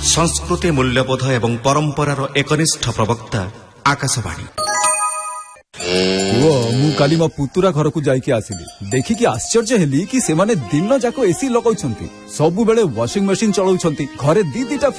संस्कृति मूल्यबोध एवं परंपरार एकनिष्ठ प्रवक्ता आकाशवाणी। मु काली मो पुतुरा घर को जाइके आसिली देखिकी आश्चर्य हेली कि सेमाने दिन जाको एसी लगाउछंती, सबु बेले वॉशिंग मशीन चलाउछंती, घरे दी 2टा